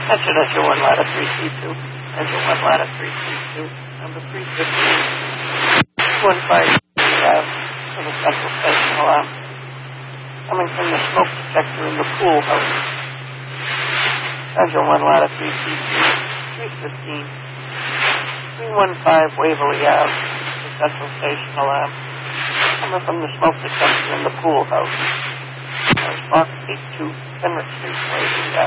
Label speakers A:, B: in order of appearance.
A: Ledger 1 ladder 3C2. Ledger 1 ladder 3C2. Number 315. 15 for the central station alarm. Coming from the smoke detector in the pool house. Ledger 1 ladder 3C2. 315. 315 Waverly Ave. The central station alarm. Coming from the smoke detector in the pool house. Response 82 Henry Street, Waverly Ave.